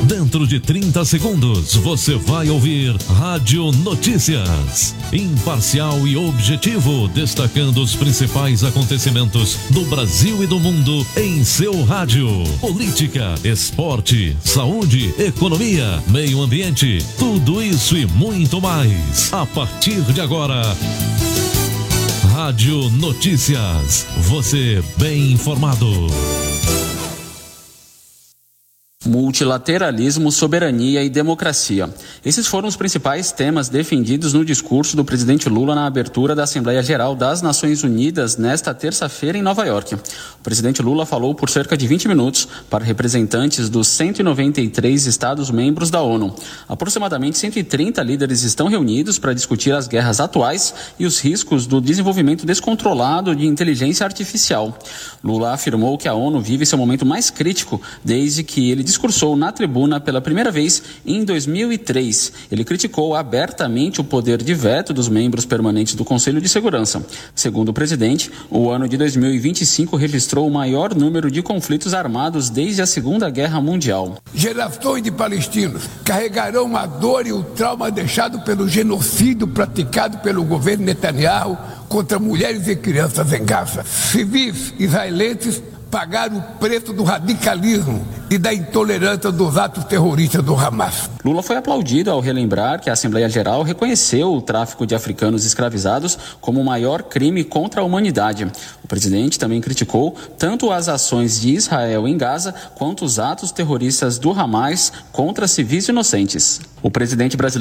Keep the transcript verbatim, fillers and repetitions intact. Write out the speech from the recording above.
Dentro de trinta segundos, você vai ouvir Rádio Notícias. Imparcial e objetivo, destacando os principais acontecimentos do Brasil e do mundo em seu rádio. Política, esporte, saúde, economia, meio ambiente, tudo isso e muito mais. A partir de agora, Rádio Notícias. Você bem informado. Multilateralismo, soberania e democracia. Esses foram os principais temas defendidos no discurso do presidente Lula na abertura da Assembleia Geral das Nações Unidas nesta terça-feira em Nova York. O presidente Lula falou por cerca de vinte minutos para representantes dos cento e noventa e três Estados-membros da ONU. Aproximadamente cento e trinta líderes estão reunidos para discutir as guerras atuais e os riscos do desenvolvimento descontrolado de inteligência artificial. Lula afirmou que a ONU vive seu momento mais crítico desde que ele discursou na tribuna pela primeira vez em dois mil e três. Ele criticou abertamente o poder de veto dos membros permanentes do Conselho de Segurança. Segundo o presidente, o ano de dois mil e vinte e cinco registrou o maior número de conflitos armados desde a Segunda Guerra Mundial. Gerações de palestinos carregarão a dor e o trauma deixado pelo genocídio praticado pelo governo Netanyahu contra mulheres e crianças em Gaza. Civis israelenses pagaram o preço do radicalismo e da intolerância dos atos terroristas do Hamas. Lula foi aplaudido ao relembrar que a Assembleia Geral reconheceu o tráfico de africanos escravizados como o maior crime contra a humanidade. O presidente também criticou tanto as ações de Israel em Gaza quanto os atos terroristas do Hamas contra civis inocentes. O presidente brasileiro